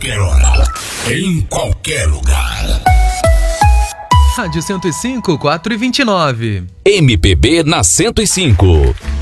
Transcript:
qualquer hora, em qualquer lugar. Rádio 105, 4h29. MPB na 105.